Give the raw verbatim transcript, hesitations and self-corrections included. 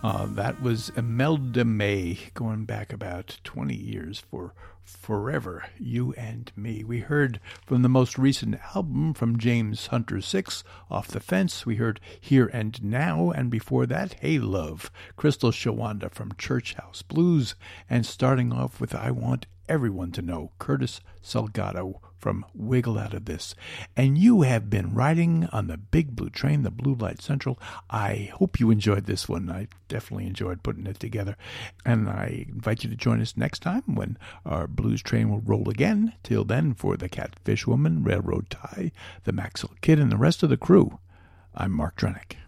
Uh, that was Imelda May, going back about twenty years for Forever, You and Me. We heard from the most recent album from James Hunter Six, Off the Fence. We heard Here and Now, and before that, Hey Love, Crystal Shawanda from Church House Blues, and starting off with I Want Everyone to Know, Curtis Salgado from Wiggle Out of This. And you have been riding on the Big Blue Train, the Blue Light Central. I hope you enjoyed this one. I definitely enjoyed putting it together. And I invite you to join us next time when our blues train will roll again. Till then, for the Catfish Woman, Railroad Tie, the Maxwell Kid, and the rest of the crew, I'm Mark Drenick.